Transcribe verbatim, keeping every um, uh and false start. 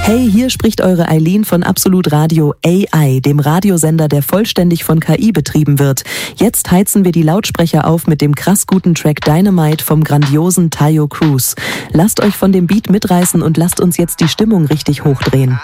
Hey, hier spricht eure Eileen von Absolut Radio A I, dem Radiosender, der vollständig von K I betrieben wird. Jetzt heizen wir die Lautsprecher auf mit dem krass guten Track Dynamite vom grandiosen Taio Cruz. Lasst euch von dem Beat mitreißen und lasst uns jetzt die Stimmung richtig hochdrehen.